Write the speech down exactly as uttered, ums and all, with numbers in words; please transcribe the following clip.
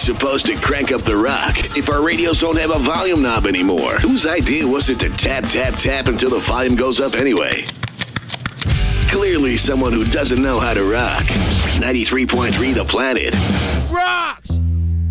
supposed to crank up the rock if our radios don't have a volume knob anymore? Whose idea was it to tap, tap, tap until the volume goes up anyway? Clearly someone who doesn't know how to rock. ninety-three point three The Planet. Rocks!